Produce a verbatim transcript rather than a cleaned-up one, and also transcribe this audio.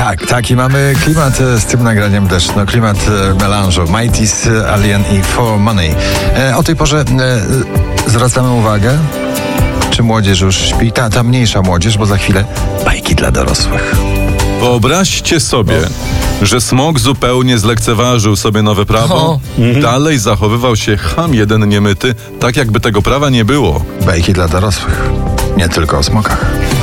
Tak, taki mamy klimat e, z tym nagraniem też. No, klimat e, melanżu. Mighty's, e, Alien i For Money. E, o tej porze e, zwracamy uwagę, czy młodzież już śpi. Ta, ta mniejsza młodzież, bo za chwilę bajki dla dorosłych. Wyobraźcie sobie, że smok zupełnie zlekceważył sobie nowe prawo, O. dalej zachowywał się cham jeden niemyty, tak jakby tego prawa nie było. Bajki dla dorosłych. Nie tylko o smokach.